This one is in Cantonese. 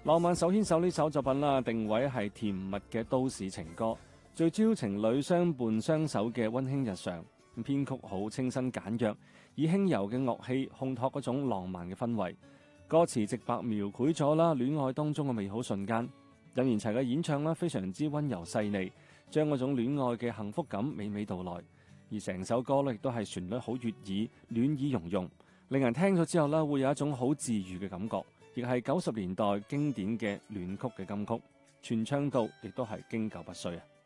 浪漫手牽手呢首作品啦，定位係甜蜜嘅都市情歌，聚焦情侶相伴相守嘅溫馨日常。編曲好清新簡約，以輕柔嘅樂器烘托嗰種浪漫嘅氛圍。歌詞直白描繪咗啦戀愛當中嘅美好瞬間。任賢齊嘅演唱啦，非常之溫柔細膩，將嗰種戀愛嘅幸福感娓娓道來。而成首歌咧，亦都係旋律好悅耳，暖意融融，令人聽咗之後咧，會有一種好治癒嘅感覺。亦係90年代經典嘅戀曲嘅金曲，傳唱度亦都係經久不衰啊！